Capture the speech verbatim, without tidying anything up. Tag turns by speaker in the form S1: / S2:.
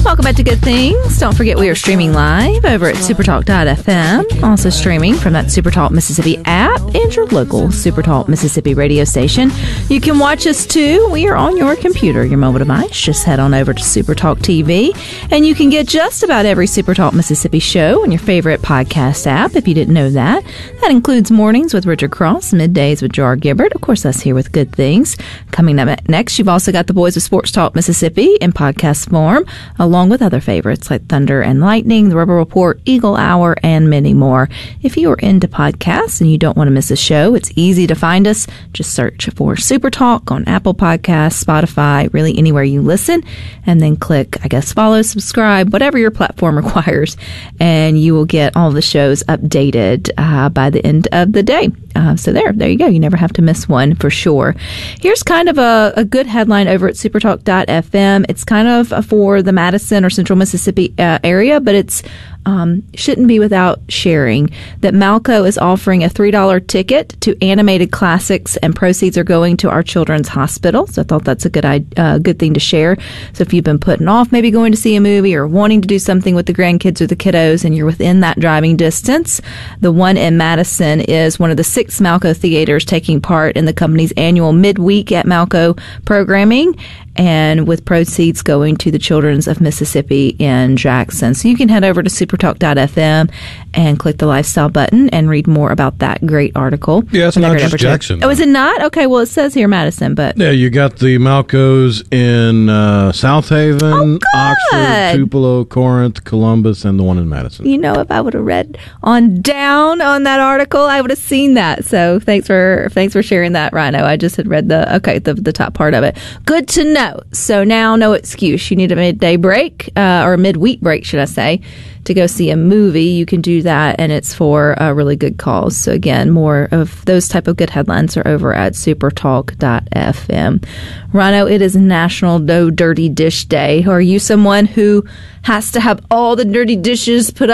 S1: Welcome back to Good Things. Don't forget we are streaming live over at supertalk dot f m. Also streaming from that Supertalk Mississippi app and your local Supertalk Mississippi radio station. You can watch us too. We are on your computer, your mobile device. Just head on over to Supertalk T V, and you can get just about every Supertalk Mississippi show on your favorite podcast app. If you didn't know that, that includes mornings with Richard Cross, middays with Jar Gibbert. Of course, us here with Good Things. Coming up next, you've also got the Boys of Sports Talk Mississippi in podcast form, along with other favorites like Thunder and Lightning, The Rebel Report, Eagle Hour, and many more. If you are into podcasts and you don't want to miss a show, it's easy to find us. Just search for Super Talk on Apple Podcasts, Spotify, really anywhere you listen, and then click, I guess, follow, subscribe, whatever your platform requires, and you will get all the shows updated uh, by the end of the day. Uh, so there, there you go. You never have to miss one for sure. Here's kind of a, a good headline over at supertalk dot f m. It's kind of for the Madison or Central Mississippi uh, area, but it's um, shouldn't be without sharing that Malco is offering a three dollar ticket to animated classics, and proceeds are going to our children's hospital. So I thought that's a good uh, good thing to share. So if you've been putting off maybe going to see a movie or wanting to do something with the grandkids or the kiddos, and you're within that driving distance, the one in Madison is one of the six Malco theaters taking part in the company's annual midweek at Malco programming, and with proceeds going to the Children's of Mississippi in Jackson. So you can head over to supertalk dot f m and click the lifestyle button and read more about that great article.
S2: Yeah, it's not just Jackson.
S1: Oh, is it not? Okay, well, it says here Madison, but...
S2: Yeah, you got the Malcos in uh, South Haven,
S1: oh,
S2: Oxford, Tupelo, Corinth, Columbus, and the one in Madison.
S1: You know, if I would have read on down on that article, I would have seen that. So thanks for thanks for sharing that, Rhino. I just had read the, okay, the, the top part of it. Good to know. So now, no excuse. You need a midday break, uh, or a midweek break, should I say, to go see a movie. You can do that, and it's for a really good cause. So again, more of those type of good headlines are over at supertalk dot f m. Rhino, it is National No Dirty Dish Day. Are you someone who has to have all the dirty dishes put